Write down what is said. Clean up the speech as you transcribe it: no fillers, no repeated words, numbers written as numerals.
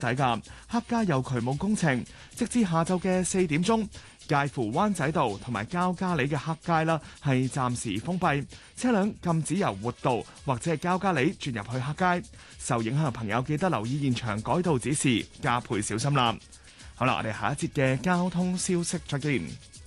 仔㗎。黑街有渠務工程，直至下晝嘅4點鐘，介乎灣仔道同埋膠加里嘅黑街啦，係暫時封閉，車輛禁止由活道或者係膠加里轉入去黑街。受影響嘅朋友記得留意現場改道指示，加倍小心啦。好啦，我哋下一節嘅交通消息再見。